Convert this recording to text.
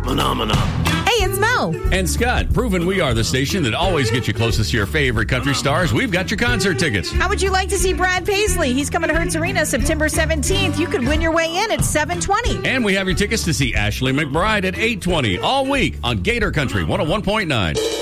Phenomena. Hey, it's Mo. And Scott, proving we are the station that always gets you closest to your favorite country stars. We've got your concert tickets. How would you like to see Brad Paisley? He's coming to Hertz Arena September 17th. You could win your way in at $720. And we have your tickets to see Ashley McBryde at $820 all week on Gator Country 101.9.